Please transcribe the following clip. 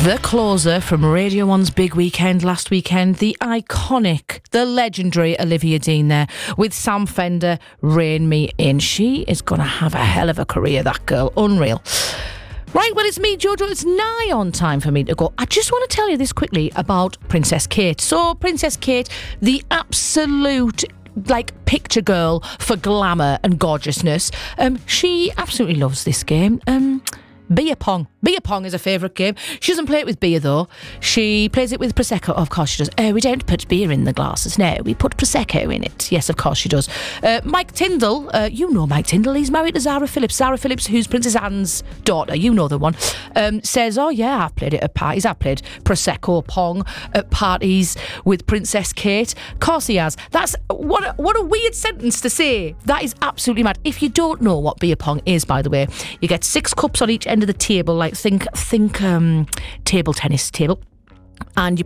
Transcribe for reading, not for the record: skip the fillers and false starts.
The closer from Radio 1's Big Weekend last weekend, the iconic, the legendary Olivia Dean there with Sam Fender, Rein Me In. She is going to have a hell of a career, that girl. Unreal. Right, well, it's me, Jojo. It's nigh on time for me to go. I just want to tell you this quickly about Princess Kate. So, Princess Kate, the absolute picture girl for glamour and gorgeousness. She absolutely loves this game. Beer pong. Beer pong is her favourite game. She doesn't play it with beer, though. She plays it with Prosecco. Of course she does. We don't put beer in the glasses. No, we put Prosecco in it. Yes, of course she does. Mike Tyndall. You know Mike Tyndall. He's married to Zara Phillips. Zara Phillips, who's Princess Anne's daughter. You know the one. Says, oh, yeah, I've played it at parties. I've played Prosecco pong at parties with Princess Kate. Of course he has. That's... What a weird sentence to say. That is absolutely mad. If you don't know what beer pong is, by the way, you get 6 cups on each end of the table, think table tennis table, and you